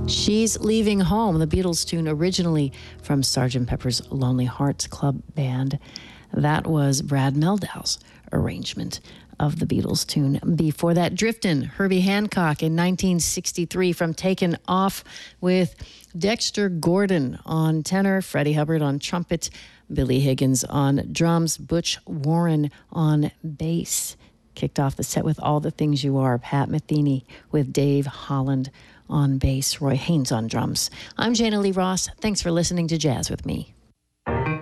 She's Leaving Home, the Beatles tune originally from Sgt. Pepper's Lonely Hearts Club Band. That was Brad Meldau's arrangement of the Beatles tune. Before that, Driftin', Herbie Hancock in 1963 from Taken Off with Dexter Gordon on tenor, Freddie Hubbard on trumpet, Billy Higgins on drums, Butch Warren on bass. Kicked off the set with All the Things You Are, Pat Metheny with Dave Holland on bass, Roy Haynes on drums. I'm Jana Lee Ross. Thanks for listening to Jazz with Me.